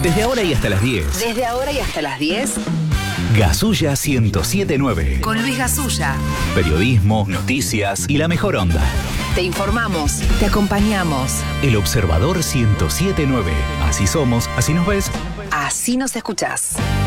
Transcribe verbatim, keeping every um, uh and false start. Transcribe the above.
Desde ahora y hasta las diez. Desde ahora y hasta las diez. Gasulla ciento siete punto nueve. Con Luis Gasulla. Periodismo, noticias y la mejor onda. Te informamos, te acompañamos. El Observador ciento siete punto nueve. Así somos, así nos ves. Así nos escuchás.